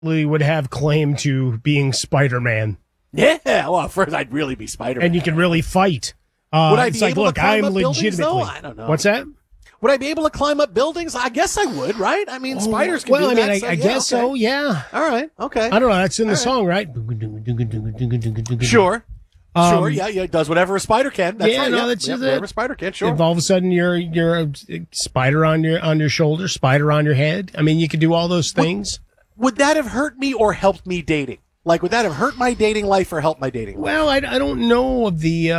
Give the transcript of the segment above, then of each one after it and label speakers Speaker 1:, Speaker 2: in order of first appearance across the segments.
Speaker 1: would have claim to being Spider-Man.
Speaker 2: Yeah, well, first I'd really be Spider-Man.
Speaker 1: And you can really fight.
Speaker 2: Would I
Speaker 1: it's
Speaker 2: be
Speaker 1: like,
Speaker 2: able
Speaker 1: look,
Speaker 2: to climb
Speaker 1: I'm
Speaker 2: up buildings,
Speaker 1: legitimately.
Speaker 2: though? I don't know.
Speaker 1: What's that?
Speaker 2: Would I be able to climb up buildings? I guess I would, right? I mean, spiders can do that.
Speaker 1: I guess so, yeah.
Speaker 2: All right, okay.
Speaker 1: I don't know. That's in the song, right?
Speaker 2: Sure. Sure, yeah, it does whatever a spider can. That's right.
Speaker 1: That's
Speaker 2: whatever a spider can, sure.
Speaker 1: If all of a sudden you're a spider on your shoulder, spider on your head. I mean, you could do all those things.
Speaker 2: Would that have hurt me or helped me dating? Like, would that have hurt my dating life or helped my dating life?
Speaker 1: Well, I don't know of the.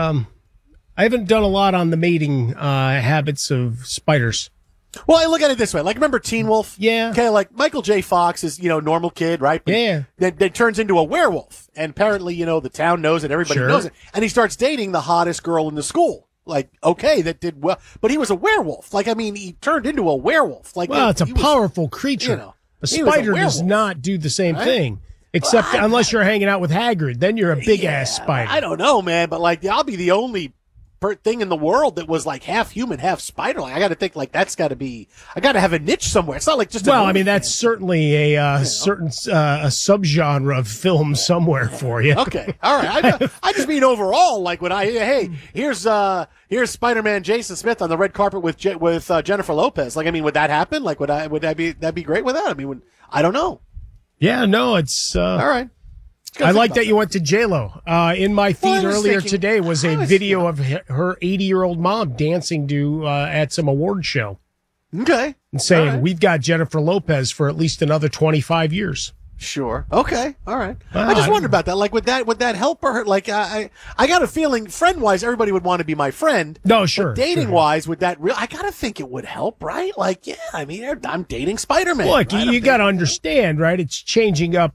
Speaker 1: I haven't done a lot on the mating habits of spiders.
Speaker 2: Well, I look at it this way. Like, remember Teen Wolf?
Speaker 1: Yeah.
Speaker 2: Okay, like Michael J. Fox is, normal kid, right? But
Speaker 1: yeah.
Speaker 2: Then turns into a werewolf. And apparently, the town knows it, everybody knows it. And he starts dating the hottest girl in the school. Like, okay, that did well. But he was a werewolf. Like, I mean, he turned into a werewolf. Like,
Speaker 1: well, it's a powerful creature. A spider does not do the same thing. Except unless you're hanging out with Hagrid. Then you're a big-ass spider.
Speaker 2: I don't know, man. But, like, I'll be the only thing in the world that was like half human, half spider. Like, I got to think like that's got to be. I got to have a niche somewhere. It's not like just.
Speaker 1: Well, I mean, that's certainly a certain a subgenre of film somewhere for you.
Speaker 2: Okay, all right. I just mean overall, like when here's Spider-Man Jason Smith on the red carpet with Jennifer Lopez. Like, I mean, would that happen? Like, would that be great with that? I mean, I don't know.
Speaker 1: Yeah, no, it's
Speaker 2: all right.
Speaker 1: I like that you went to J-Lo. In my feed earlier today was a video of her 80-year-old mom dancing to at some award show.
Speaker 2: Okay.
Speaker 1: And saying, we've got Jennifer Lopez for at least another 25 years.
Speaker 2: Sure. Okay. All right. I just wondered about that. Like, would that help her? Like, I got a feeling, friend-wise, everybody would want to be my friend.
Speaker 1: No, sure.
Speaker 2: Dating-wise, would that I got to think it would help, right? Like, yeah, I mean, I'm dating Spider-Man.
Speaker 1: Look,
Speaker 2: right?
Speaker 1: you got to understand, right? It's changing up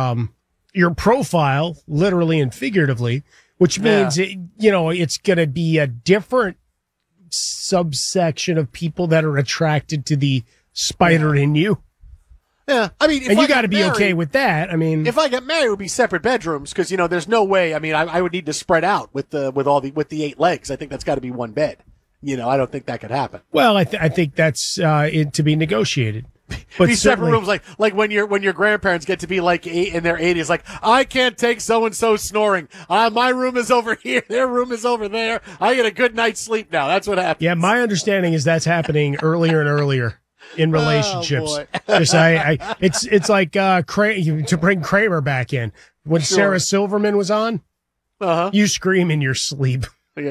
Speaker 1: your profile, literally and figuratively, which means it's going to be a different subsection of people that are attracted to the spider in you.
Speaker 2: Yeah, I mean,
Speaker 1: and you got to be okay with that. I mean,
Speaker 2: if I get married, it would be separate bedrooms because there's no way. I mean, I would need to spread out with the 8 legs. I think that's got to be one bed. I don't think that could happen.
Speaker 1: Well, I think that's to be negotiated. But
Speaker 2: these separate rooms, like when your grandparents get to be like in their 80s, like, I can't take so and so snoring. My room is over here, their room is over there. I get a good night's sleep now. That's what happens.
Speaker 1: Yeah, my understanding is that's happening earlier and earlier in relationships. It's like to bring Kramer back in when Sarah Silverman was on. You scream in your sleep.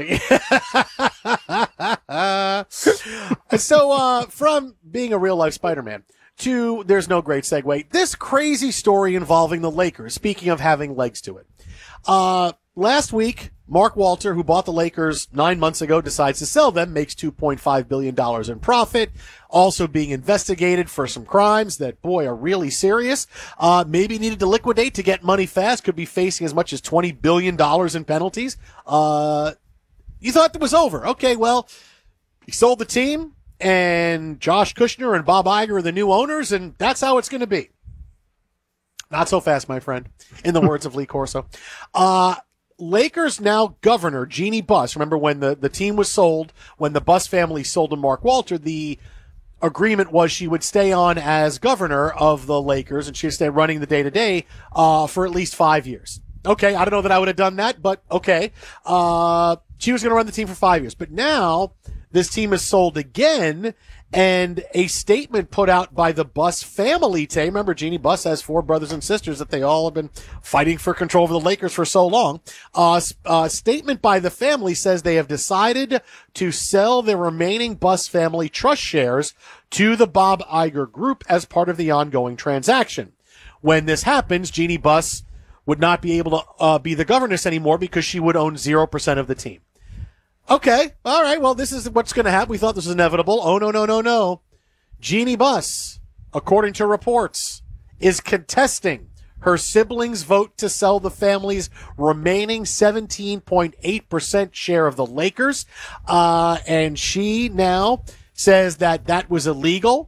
Speaker 2: So from being a real life Spider-Man to there's no great segue. This crazy story involving the Lakers. Speaking of having legs to it, last week Mark Walter, who bought the Lakers 9 months ago, decides to sell them, makes $2.5 billion in profit. Also being investigated for some crimes that, boy, are really serious. Maybe needed to liquidate to get money fast. Could be facing as much as $20 billion in penalties. You thought that was over. Okay, well, he sold the team, and Josh Kushner and Bob Iger are the new owners, and that's how it's going to be. Not so fast, my friend, in the words of Lee Corso. Lakers now governor, Jeannie Buss. Remember when the team was sold, when the Buss family sold to Mark Walter, the agreement was she would stay on as governor of the Lakers, and she would stay running the day-to-day for at least 5 years. Okay, I don't know that I would have done that, but okay. She was going to run the team for 5 years. But now this team is sold again, and a statement put out by the Buss family today. Remember, Jeannie Buss has 4 brothers and sisters that they all have been fighting for control over the Lakers for so long. A statement by the family says they have decided to sell their remaining Buss family trust shares to the Bob Iger Group as part of the ongoing transaction. When this happens, Jeannie Buss would not be able to be the governess anymore because she would own 0% of the team. Okay, all right, well, this is what's going to happen. We thought this was inevitable. Oh, no. Jeannie Buss, according to reports, is contesting her siblings' vote to sell the family's remaining 17.8% share of the Lakers. And she now says that was illegal.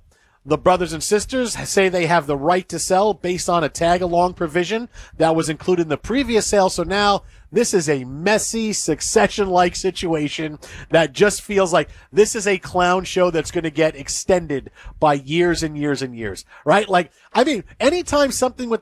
Speaker 2: The brothers and sisters say they have the right to sell based on a tag-along provision that was included in the previous sale. So now this is a messy Succession-like situation that just feels like this is a clown show that's going to get extended by years and years and years, right? Like, I mean, anytime something with